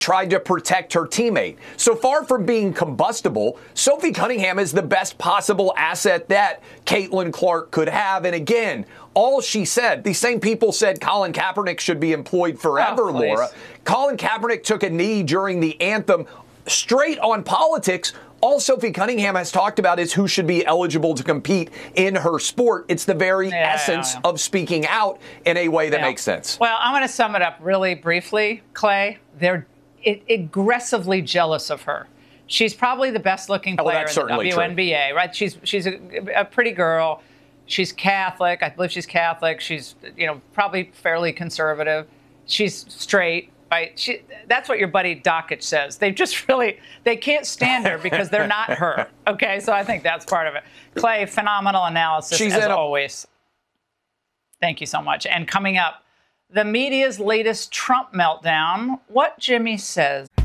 tried to protect her teammate. So far from being combustible, Sophie Cunningham is the best possible asset that Caitlin Clark could have. And again, all she said, these same people said Colin Kaepernick should be employed forever, Laura. Colin Kaepernick took a knee during the anthem, straight on politics. All Sophie Cunningham has talked about is who should be eligible to compete in her sport. It's the very essence of speaking out in a way that makes sense. Well, I'm going to sum it up really briefly, Clay. They're aggressively jealous of her. She's probably the best-looking player in the WNBA, right? She's a pretty girl. She's Catholic. I believe she's Catholic. She's, probably fairly conservative. She's straight. Right? That's what your buddy Dockich says. They can't stand her because they're not her. Okay, so I think that's part of it. Clay, phenomenal analysis as always. Thank you so much. And coming up, the media's latest Trump meltdown, what Jimmy says.